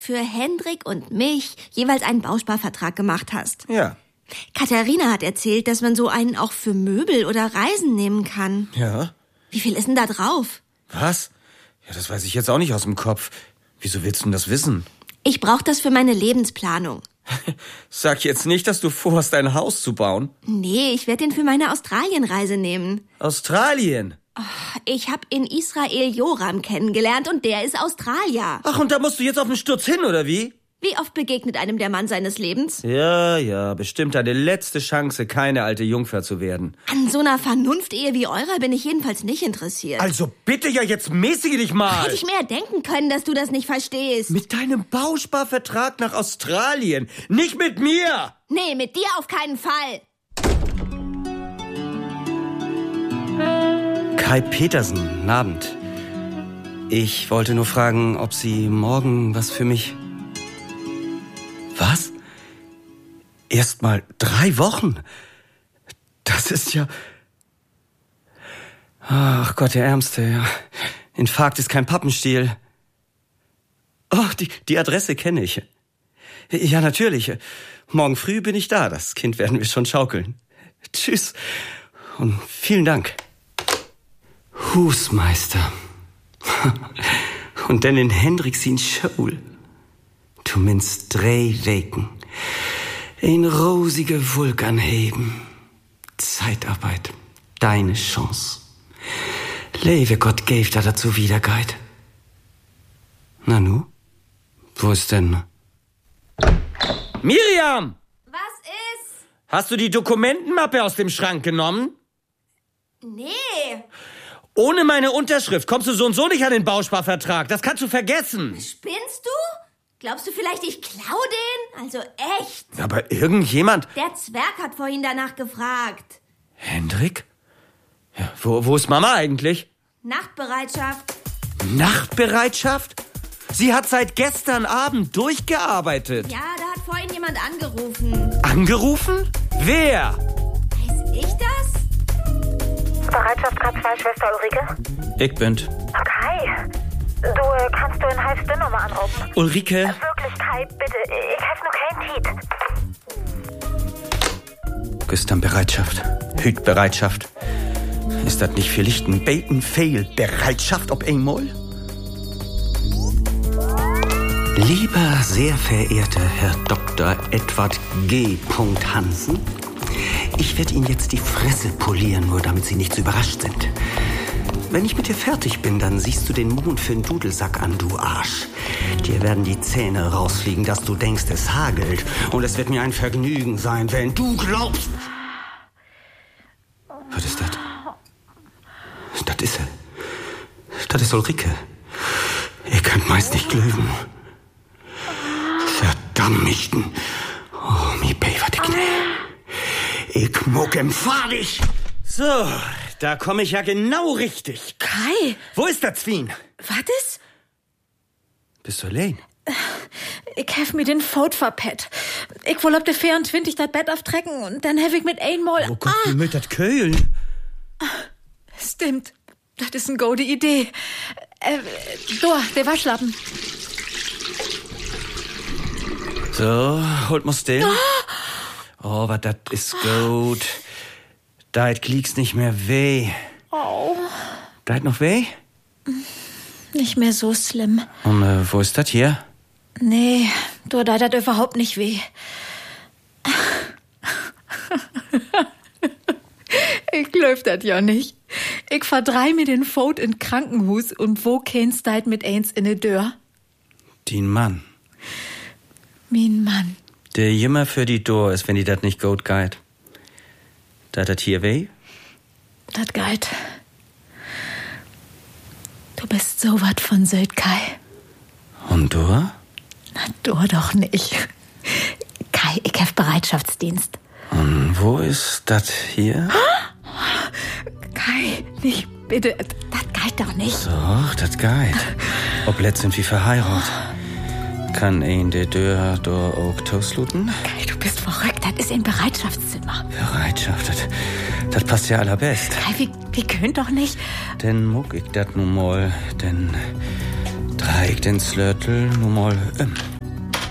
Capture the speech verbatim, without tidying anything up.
für Hendrik und mich jeweils einen Bausparvertrag gemacht hast. Ja. Katharina hat erzählt, dass man so einen auch für Möbel oder Reisen nehmen kann. Ja. Wie viel ist denn da drauf? Was? Ja, das weiß ich jetzt auch nicht aus dem Kopf. Wieso willst du denn das wissen? Ich brauche das für meine Lebensplanung. Sag jetzt nicht, dass du vorhast, ein Haus zu bauen. Nee, ich werde den für meine Australienreise nehmen. Australien? Ich habe in Israel Joram kennengelernt und der ist Australier. Ach, und da musst du jetzt auf den Sturz hin, oder wie? Wie oft begegnet einem der Mann seines Lebens? Ja, ja, bestimmt deine letzte Chance, keine alte Jungfer zu werden. An so einer Vernunftehe wie eurer bin ich jedenfalls nicht interessiert. Also bitte ja, jetzt mäßige dich mal. Hätte ich mehr denken können, dass du das nicht verstehst. Mit deinem Bausparvertrag nach Australien, nicht mit mir! Nee, mit dir auf keinen Fall. Kai Petersen, guten Abend. Ich wollte nur fragen, ob Sie morgen was für mich... Was? Erst mal drei Wochen? Das ist ja... Ach Gott, der Ärmste, ja. Infarkt ist kein Pappenstiel. Oh, die, die Adresse kenne ich. Ja, natürlich. Morgen früh bin ich da. Das Kind werden wir schon schaukeln. Tschüss. Und vielen Dank. Husmeister. Und dann in Hendricks in School. Du minst drei Weken. Ein rosige Vulkan heben. Zeitarbeit. Deine Chance. Leve Gott gave da dazu Wiederkeit. Na nu? Wo ist denn? Miriam! Was ist? Hast du die Dokumentenmappe aus dem Schrank genommen? Nee. Ohne meine Unterschrift kommst du so und so nicht an den Bausparvertrag. Das kannst du vergessen. Spinnst du? Glaubst du vielleicht, ich klau den? Also echt. Aber irgendjemand... Der Zwerg hat vorhin danach gefragt. Hendrik? Ja, wo, wo ist Mama eigentlich? Nachtbereitschaft. Nachtbereitschaft? Sie hat seit gestern Abend durchgearbeitet. Ja, da hat vorhin jemand angerufen. Angerufen? Wer? Weiß ich das? Bereitschaft Grad zwei, Schwester Ulrike? Ich bin's. Okay. Du, äh, kannst du in halb Stunde nochmal anrufen? Ulrike? Äh, wirklich, Kai, bitte. Ich helfe nur kein Tiet. Gestern Bereitschaft. Hütbereitschaft. Ist das nicht vielleicht ein Bacon-Fail? Bereitschaft ob einmal? Lieber sehr verehrter Herr Doktor Edward G. Hansen, ich werde Ihnen jetzt die Fresse polieren, nur damit Sie nicht so überrascht sind. Wenn ich mit dir fertig bin, dann siehst du den Mond für einen Dudelsack an, du Arsch. Dir werden die Zähne rausfliegen, dass du denkst, es hagelt. Und es wird mir ein Vergnügen sein, wenn du glaubst... Was ist das? Das ist er. Das ist Ulrike. Ihr könnt meist nicht glauben. Verdammten. Oh, mi Bever, die Knie. Ich muck im Fadig. So, da komme ich ja genau richtig. Kai. Wo ist der Zwien? Was ist? Bist du allein? Ich hef mir den Fout verpett. Ich will ob de vierundzwanzig das Bett auftrecken und dann hef ich mit einmal... Wo kommt ah. mit das Keulen? Stimmt. Das ist eine gute Idee. Äh, da, der Waschlappen. So, holt mal still. Oh, was das ist gut. Da kliegst nicht mehr weh. Oh. Da noch weh? Nicht mehr so schlimm. Und äh, wo ist das hier? Nee, du, da das überhaupt nicht weh. Ich glaub das ja nicht. Ich verdrei mir den Fout in Krankenhus und wo kennst du mit eins in de Dör? Den Mann. Mein Mann. Der jimmer für die Dor ist, wenn die dat nicht gut geht. Da dat hier weh? Dat geht. Du bist so wat von Söd, Kai. Und du? Na, du doch nicht. Kai, ich hab Bereitschaftsdienst. Und wo ist dat hier? Kai, nicht bitte. Das geht doch nicht. Doch, dat geht. Ob letzt sind wir verheiratet. Kann ein de Dör do auch tosluten? Kai, du bist verrückt. Das ist ein Bereitschaftszimmer. Bereitschaft, das, das passt ja allerbest. Kai, wir, wir können doch nicht. Denn muck ich dat nun mal, denn dreh ich den Slörtel nun mal um.